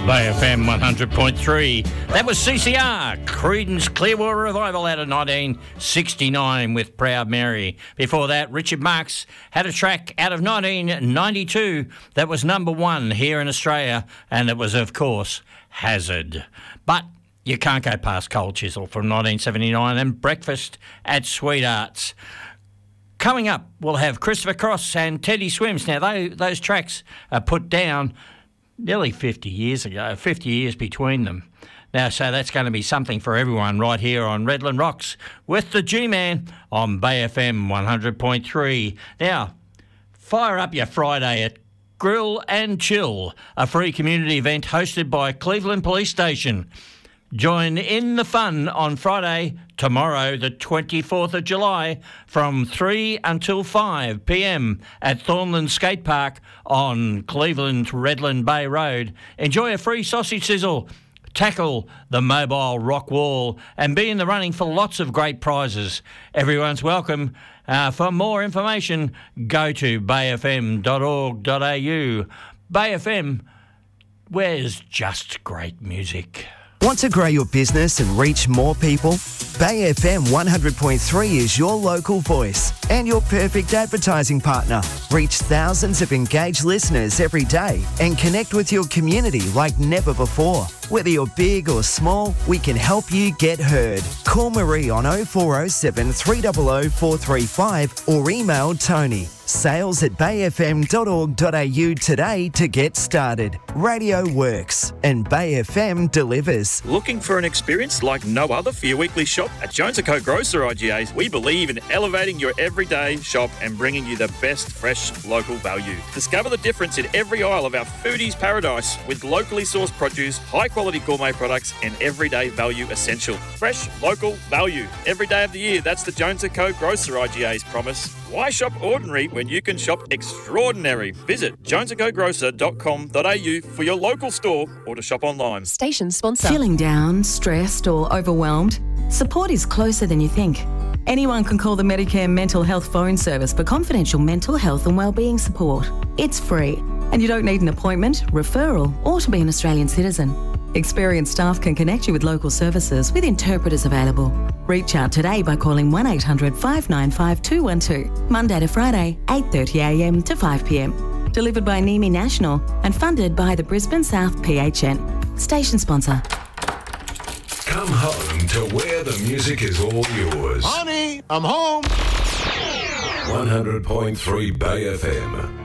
Bay FM 100.3. That was CCR, Creedence Clearwater Revival out of 1969 with Proud Mary. Before that, Richard Marx had a track out of 1992 that was number one here in Australia, and it was, of course, Hazard. But you can't go past Cold Chisel from 1979 and Breakfast at Sweethearts. Coming up, we'll have Christopher Cross and Teddy Swims. Now, those tracks are put down nearly 50 years ago, 50 years between them. Now, so that's going to be something for everyone right here on Redland Rocks with the G-Man on Bay FM 100.3. Now, fire up your Friday at Grill and Chill, a free community event hosted by Cleveland Police Station. Join in the fun on Friday, tomorrow, the 24th of July, from 3 until 5 p.m. at Thornland Skate Park on Cleveland's Redland Bay Road. Enjoy a free sausage sizzle, tackle the mobile rock wall, and be in the running for lots of great prizes. Everyone's welcome. For more information, go to bayfm.org.au. Bay FM, where's just great music? Want to grow your business and reach more people? Bay FM 100.3 is your local voice and your perfect advertising partner. Reach thousands of engaged listeners every day and connect with your community like never before. Whether you're big or small, we can help you get heard. Call Marie on 0407 300 435 or email Tony. sales@bayfm.org.au today to get started. Radio works and Bay FM delivers. Looking for an experience like no other for your weekly shop? At Jones & Co Grocer IGAs, we believe in elevating your everyday shop and bringing you the best fresh local value. Discover the difference in every aisle of our foodies paradise with locally sourced produce, high quality gourmet products and everyday value essential. Fresh local value every day of the year. That's the Jones & Co Grocer IGAs promise. Why shop ordinary when you can shop extraordinary? Visit jonesandcogrocer.com.au for your local store or to shop online. Station sponsor. Feeling down, stressed or overwhelmed? Support is closer than you think. Anyone can call the Medicare Mental Health Phone Service for confidential mental health and wellbeing support. It's free and you don't need an appointment, referral or to be an Australian citizen. Experienced staff can connect you with local services with interpreters available. Reach out today by calling 1800 595 212, Monday to Friday, 8:30am to 5pm. Delivered by NIMI National and funded by the Brisbane South PHN. Station sponsor. Come home to where the music is all yours. Honey, I'm home. 100.3 Bay FM.